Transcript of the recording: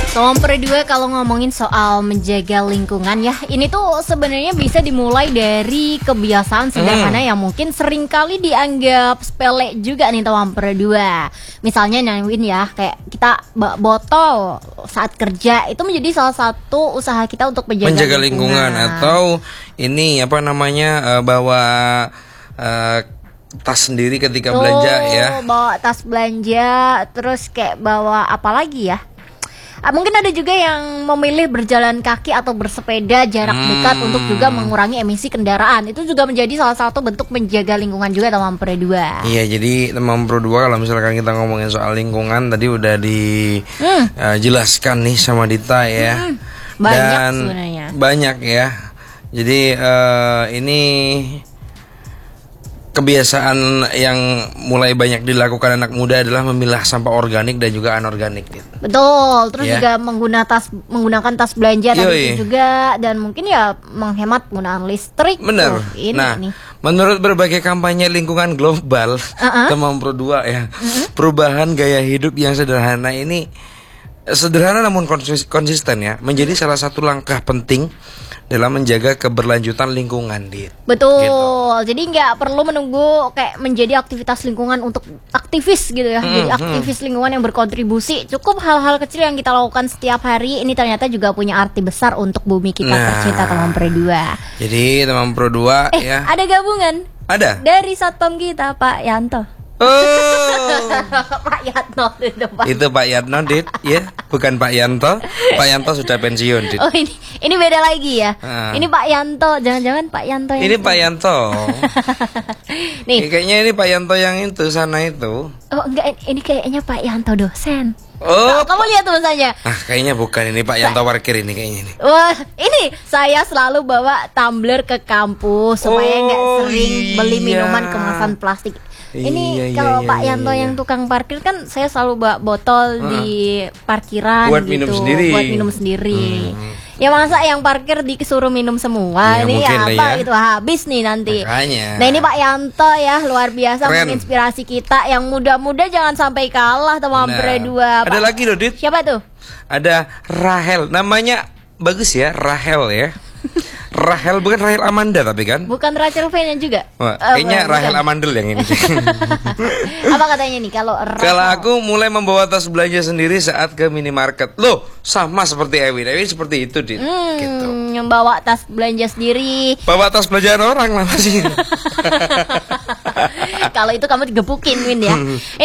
Nomor dua, kalau ngomongin soal menjaga lingkungan ya, ini tuh sebenarnya bisa dimulai dari kebiasaan sederhana yang mungkin seringkali dianggap sepele juga nih nomor dua. Misalnya nyawain ya, kayak kita botol saat kerja itu menjadi salah satu usaha kita untuk menjaga lingkungan. Atau ini apa namanya, bawa tas sendiri ketika belanja ya. Bawa tas belanja, terus kayak bawa apa lagi ya? Mungkin ada juga yang memilih berjalan kaki atau bersepeda jarak dekat untuk juga mengurangi emisi kendaraan. Itu juga menjadi salah satu bentuk menjaga lingkungan juga teman Pro 2. Iya, jadi teman Pro 2 kalau misalkan kita ngomongin soal lingkungan tadi udah dijelaskan nih sama Dita ya. Banyak dan sebenarnya. Banyak ya. Jadi ini kebiasaan yang mulai banyak dilakukan anak muda adalah memilah sampah organik dan juga anorganik gitu. Betul, terus juga menggunakan tas belanja tadi itu juga, dan mungkin ya menghemat penggunaan listrik. Bener. Menurut berbagai kampanye lingkungan global, teman Pro 2 ya, perubahan gaya hidup yang sederhana ini sederhana namun konsisten ya, menjadi salah satu langkah penting dalam menjaga keberlanjutan lingkungan, Dit. Betul, gitu. Jadi nggak perlu menunggu kayak menjadi aktivitas lingkungan untuk aktivis gitu ya. Jadi aktivis lingkungan yang berkontribusi. Cukup hal-hal kecil yang kita lakukan setiap hari ini ternyata juga punya arti besar untuk bumi kita tercinta teman Pro 2. Jadi teman Pro 2 ya. Ada gabungan. Ada. Dari satpam kita, Pak Yanto. Pak Yatno itu Pak Yatno, Dit, ya, bukan Pak Yanto. Pak Yanto sudah pensiun, Dit. Oh, ini beda lagi ya. Ini Pak Yanto, jangan-jangan Pak Yanto yang ini Pak Yanto. Nih, kayaknya ini Pak Yanto yang itu sana itu. Oh, enggak, ini kayaknya Pak Yanto dosen. Oh, kamu lihat tulisannya. Kayaknya bukan, ini Pak Yanto parkir ini kayaknya ini. Wah, ini saya selalu bawa tumbler ke kampus supaya nggak sering beli minuman kemasan plastik. Ini kalau Pak Yanto yang tukang parkir kan saya selalu bawa botol di parkiran buat gitu, buat minum sendiri. Ya masa yang parkir disuruh minum semua, ini apa itu habis nih nanti. Makanya. Nah ini Pak Yanto ya luar biasa menginspirasi kita yang muda-muda jangan sampai kalah teman Pro 2. Ada lagi loh, Dit. Siapa tuh? Ada Rahel, namanya bagus ya, Rahel ya. Rahel, bukan Rahel Amanda tapi kan? Bukan Rachel Fenya juga? Kayaknya Rahel Amandel yang ini. Apa katanya nih kalau aku mulai membawa tas belanja sendiri saat ke minimarket. Loh, sama seperti Ewin seperti itu, Dit. Gitu. Membawa tas belanja sendiri. Bawa tas belanjaan orang lah masih. Kalau itu kamu digebukin, Win ya.